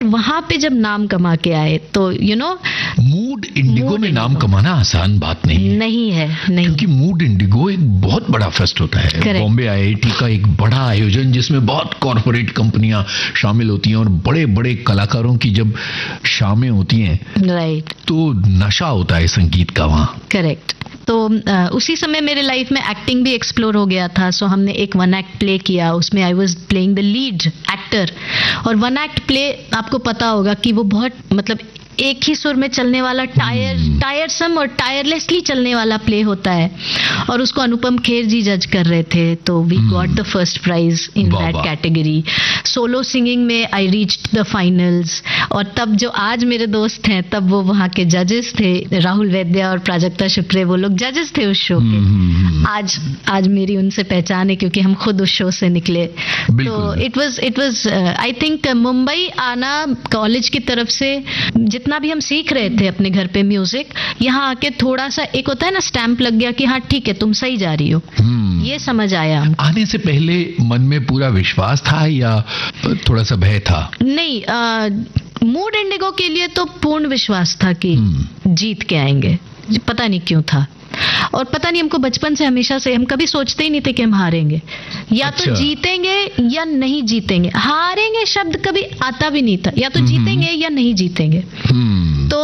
वहां पे जब नाम कमा के आए तो मूड इंडिगो में नाम कमाना आसान बात नहीं है नहीं, क्योंकि मूड इंडिगो एक बहुत बड़ा फेस्ट होता है। बॉम्बे आईआईटी का एक बड़ा आयोजन जिसमें बहुत कॉर्पोरेट कंपनियां शामिल होती हैं और बड़े बड़े कलाकारों की जब शामें होती हैं, राइट, तो नशा होता है संगीत का वहां। करेक्ट। तो उसी समय मेरे लाइफ में एक्टिंग भी एक्सप्लोर हो गया था। सो हमने एक वन एक्ट प्ले किया, उसमें I was playing the lead actor. और वन एक्ट प्ले आपको पता होगा कि वो बहुत मतलब एक ही सुर में चलने वाला टायरसम और टायरलेसली चलने वाला प्ले होता है। और उसको अनुपम खेर जी जज कर रहे थे, तो we got the first prize in that category. Solo singing में आई रीच्ड द फाइनल्स। और तब जो आज मेरे दोस्त हैं, तब वो वहाँ के जजेस थे, राहुल वैद्या और प्राजक्ता शुक्रे, वो लोग जजेस थे उस शो के। आज मेरी उनसे पहचान है क्योंकि हम खुद उस शो से निकले। तो it was I think Mumbai आना कॉलेज की तरफ से जितना भी हम सीख रहे थे अपने घर पे म्यूजिक, यहाँ आके थोड़ा सा एक होता है ना स्टैंप लग गया कि हाँ ठीक है तुम सही जा रही हो, ये समझ आया। आने से पहले मन में पूरा विश्वास था या थोड़ा सा भय था? नहीं, मूड इंडिगो के लिए तो पूर्ण विश्वास था कि जीत के आएंगे। पता नहीं क्यों था, और पता नहीं हमको बचपन से हमेशा से हम कभी सोचते ही नहीं थे कि हम हारेंगे, या तो जीतेंगे या नहीं जीतेंगे। हारेंगे शब्द कभी आता भी नहीं था, या तो जीतेंगे या नहीं जीतेंगे। तो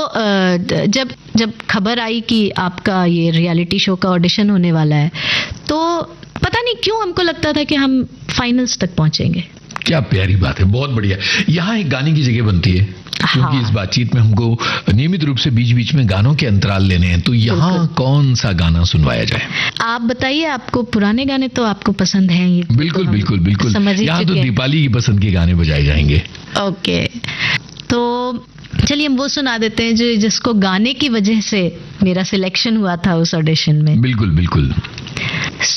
जब खबर आई कि आपका ये रियलिटी शो का ऑडिशन होने वाला है, तो पता नहीं क्यों हमको लगता था कि हम फाइनल्स तक पहुंचेंगे। क्या प्यारी बात है, बहुत बढ़िया। यहाँ एक गाने की जगह बनती है, क्योंकि इस बातचीत में हमको नियमित रूप से बीच बीच में गानों के अंतराल लेने हैं, तो यहाँ कौन सा गाना सुनवाया जाए? आप बताइए, आपको पुराने गाने तो आपको पसंद हैं ही। बिल्कुल बिल्कुल बिल्कुल, यहाँ तो दीपाली की पसंद के गाने बजाए जाएंगे। ओके, तो चलिए हम वो सुना देते हैं जिसको गाने की वजह से मेरा सिलेक्शन हुआ था उस ऑडिशन में। बिल्कुल बिल्कुल।